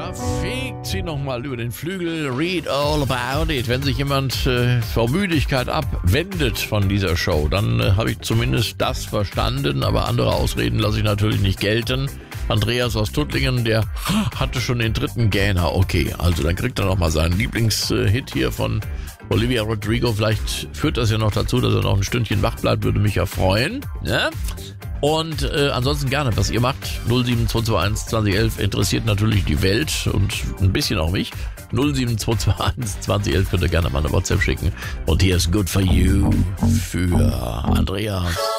Da fegt sie nochmal über den Flügel. Read all about it. Wenn sich jemand vor Müdigkeit abwendet von dieser Show, dann habe ich zumindest das verstanden, aber andere Ausreden lasse ich natürlich nicht gelten. Andreas aus Tuttlingen, der hatte schon den 3. Gähner. Okay, also dann kriegt er noch mal seinen Lieblingshit hier von Olivia Rodrigo. Vielleicht führt das ja noch dazu, dass er noch ein Stündchen wach bleibt, würde mich ja freuen. Ja? Und ansonsten gerne, was ihr macht. 07221 2011 interessiert natürlich die Welt und ein bisschen auch mich. 07221 2011 könnt ihr gerne mal eine WhatsApp schicken. Und hier ist Good For You für Andreas.